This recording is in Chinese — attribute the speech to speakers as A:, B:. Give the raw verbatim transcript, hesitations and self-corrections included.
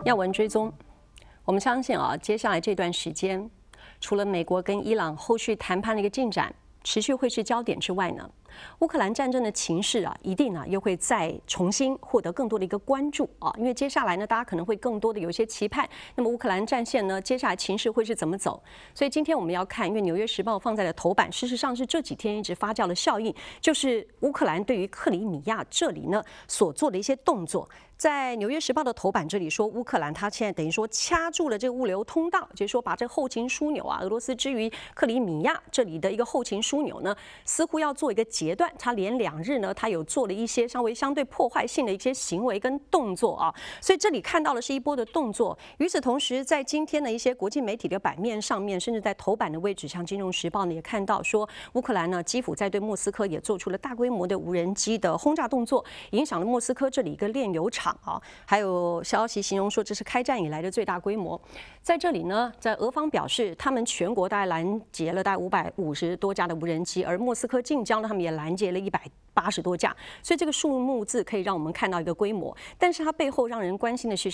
A: 要闻追踪，我们相信啊，接下来这段时间，除了美国跟伊朗后续谈判的一个进展持续会是焦点之外呢，乌克兰战争的情势啊，一定呢又会再重新获得更多的一个关注啊，因为接下来呢，大家可能会更多的有一些期盼。那么乌克兰战线呢，接下来情势会是怎么走？所以今天我们要看，因为《纽约时报》放在了头版，事实上是这几天一直发酵的效应，就是乌克兰对于克里米亚这里呢所做的一些动作。在《纽约时报》的头版这里说，乌克兰它现在等于说掐住了这个物流通道，就是说把这个后勤枢纽啊，俄罗斯之于克里米亚这里的一个后勤枢纽呢，似乎要做一个截断。它连两日呢，它有做了一些稍微相对破坏性的一些行为跟动作啊，所以这里看到的是一波的动作。与此同时，在今天的一些国际媒体的版面上面，甚至在头版的位置，像《金融时报》呢也看到说，乌克兰呢基辅在对莫斯科也做出了大规模的无人机的轰炸动作，影响了莫斯科这里一个炼油厂。啊，还有消息形容说这是开战以来的最大规模。在这里呢，在俄方表示，他们全国大概拦截了大概五百五十多架的无人机，而莫斯科近郊呢，他们也拦截了一百八十多架。所以这个数目字可以让我们看到一个规模，但是它背后让人关心的是。